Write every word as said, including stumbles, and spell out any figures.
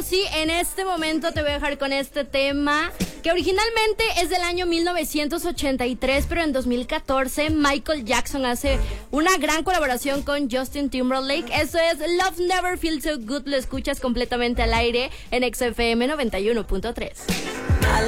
sí, en este momento te voy a dejar con este tema que originalmente es del año mil novecientos ochenta y tres, pero en dos mil catorce Michael Jackson hace una gran colaboración con Justin Timberlake. Eso es Love Never Feels So Good. Lo escuchas completamente al aire en X F M noventa y uno punto tres.